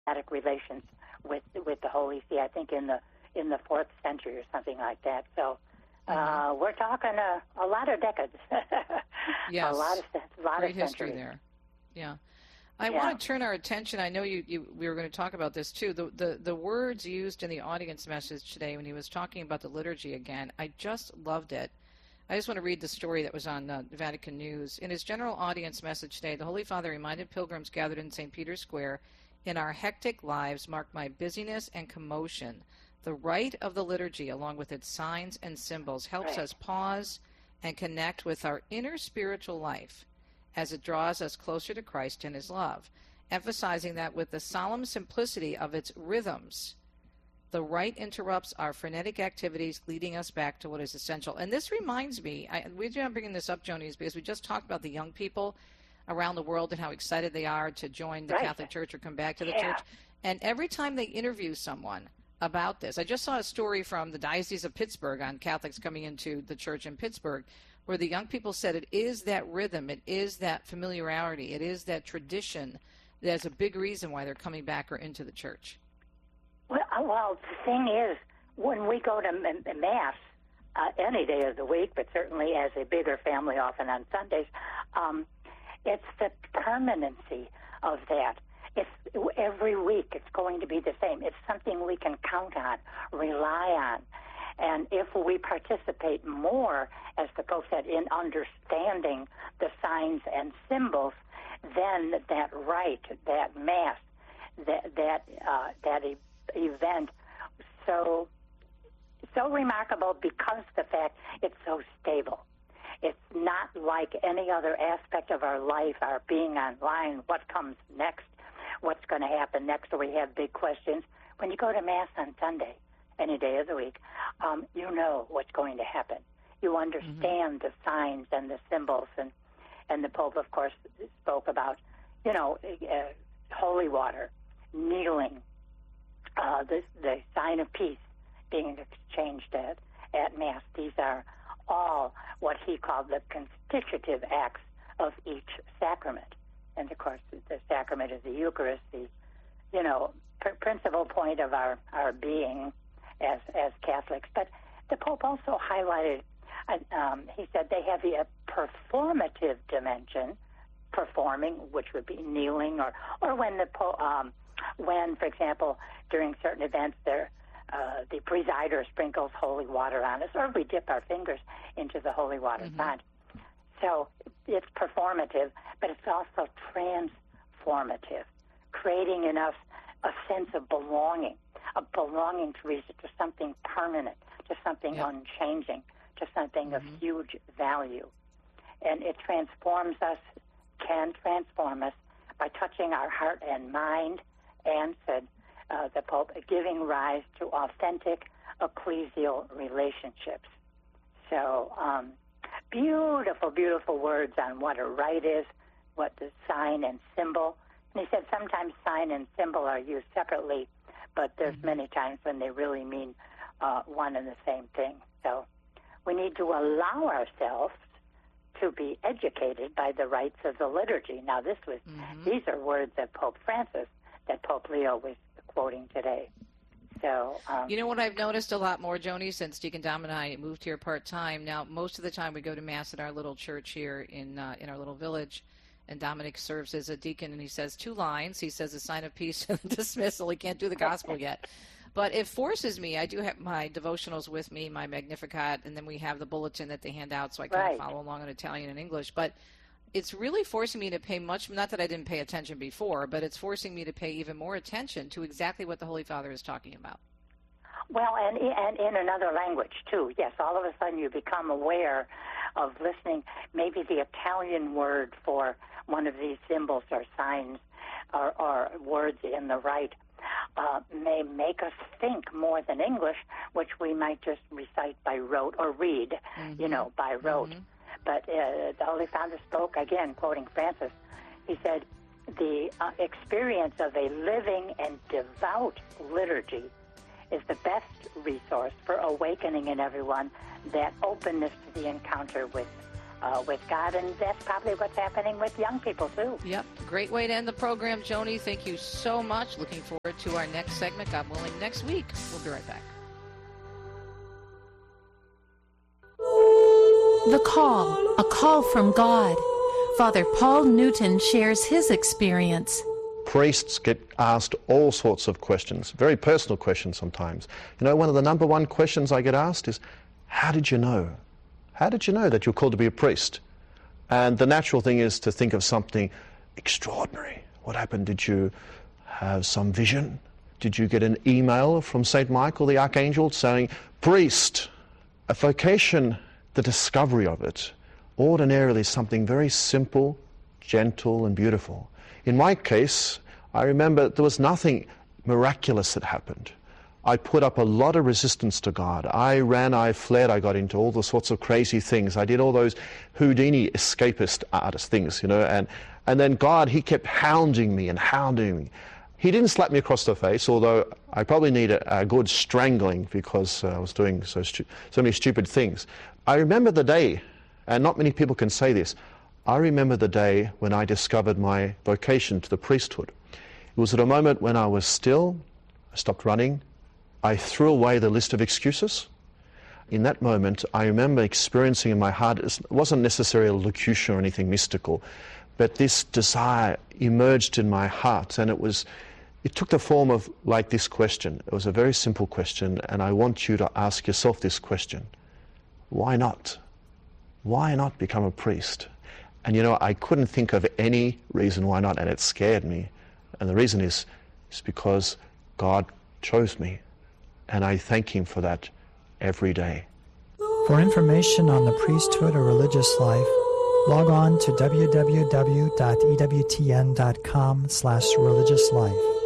diplomatic relations with the Holy See. I think in the 4th century or something like that. So we're talking a lot of decades. Yes, a lot of great history centuries. there. Yeah. I want to turn our attention. I know we were going to talk about this too. The words used in the audience message today when he was talking about the liturgy again, I just loved it. I just want to read the story that was on Vatican News. In his general audience message today, the Holy Father reminded pilgrims gathered in St. Peter's Square, "In our hectic lives marked by busyness and commotion. The rite of the liturgy, along with its signs and symbols, helps us pause and connect with our inner spiritual life as it draws us closer to Christ and his love, emphasizing that with the solemn simplicity of its rhythms, the rite interrupts our frenetic activities, leading us back to what is essential." And this reminds me, we're bringing this up, Joni, because we just talked about the young people around the world and how excited they are to join the Catholic Church or come back to the Church. And every time they interview someone about this, I just saw a story from the Diocese of Pittsburgh on Catholics coming into the church in Pittsburgh, where the young people said it is that rhythm, it is that familiarity, it is that tradition that's a big reason why they're coming back or into the church. Well, the thing is, when we go to Mass, any day of the week, but certainly as a bigger family, often on Sundays, it's the permanency of that. It's every week it's going to be the same. It's something we can count on, rely on. And if we participate more, as the Pope said, in understanding the signs and symbols, then that rite, that Mass, that event, so remarkable because the fact it's so stable. It's not like any other aspect of our life, our being online, what comes next, what's going to happen next, or we have big questions. When you go to Mass on Sunday, any day of the week, you know what's going to happen. You understand the signs and the symbols, and the Pope, of course, spoke about, holy water, kneeling, the sign of peace being exchanged at Mass. These are all what he called the constitutive acts of each sacrament. And, of course, the sacrament is the Eucharist, the, principal point of our being as Catholics. But the Pope also highlighted, he said they have the performative dimension, performing, which would be kneeling, or when when, for example, during certain events, the presider sprinkles holy water on us, or we dip our fingers into the holy water font. So it's performative, but it's also transformative, creating in us a sense of belonging to something permanent, to something unchanging, to something of huge value. And it transforms us, can transform us by touching our heart and mind, and, said the Pope, giving rise to authentic ecclesial relationships. So beautiful, beautiful words on what a rite is, what the sign and symbol. And he said sometimes sign and symbol are used separately, but there's many times when they really mean one and the same thing. So we need to allow ourselves to be educated by the rites of the liturgy. Now, these are words of Pope Francis that Pope Leo was quoting today. So, you know what I've noticed a lot more, Joni, since Deacon Dom and I moved here part-time. Now, most of the time we go to Mass at our little church here in our little village, and Dominic serves as a deacon, and he says 2 lines. He says a sign of peace and dismissal. He can't do the gospel yet. But it forces me. I do have my devotionals with me, my Magnificat, and then we have the bulletin that they hand out so I can follow along in Italian and English. But it's really forcing me to pay much, not that I didn't pay attention before, but it's forcing me to pay even more attention to exactly what the Holy Father is talking about. Well, and in another language, too. Yes, all of a sudden you become aware of listening. Maybe the Italian word for one of these symbols or signs or words in the rite may make us think more than English, which we might just recite by rote or read, by rote. But the Holy Father spoke, again, quoting Francis, he said, the experience of a living and devout liturgy is the best resource for awakening in everyone that openness to the encounter with with God, and that's probably what's happening with young people, too. Yep. Great way to end the program, Joni. Thank you so much. Looking forward to our next segment, God willing, next week. We'll be right back. The Call, a call from God. Father Paul Newton shares his experience. Priests get asked all sorts of questions, very personal questions sometimes. You know, one of the number one questions I get asked is, how did you know? How did you know that you're called to be a priest? And the natural thing is to think of something extraordinary. What happened? Did you have some vision? Did you get an email from St. Michael the Archangel saying, priest, a vocation, the discovery of it, ordinarily something very simple, gentle, and beautiful. In my case, I remember there was nothing miraculous that happened. I put up a lot of resistance to God. I ran, I fled, I got into all the sorts of crazy things. I did all those Houdini escapist artist things, you know, and then God, he kept hounding me and hounding me. He didn't slap me across the face, although I probably needed a good strangling because I was doing so many stupid things. I remember the day, and not many people can say this, I remember the day when I discovered my vocation to the priesthood. It was at a moment when I was still, I stopped running, I threw away the list of excuses. In that moment, I remember experiencing in my heart, it wasn't necessarily a locution or anything mystical, but this desire emerged in my heart, and it took the form of like this question. It was a very simple question, and I want you to ask yourself this question. Why not? Why not become a priest? And you know, I couldn't think of any reason why not, and it scared me. And the reason is because God chose me, and I thank him for that every day. For information on the priesthood or religious life, log on to www.ewtn.com/religiouslife.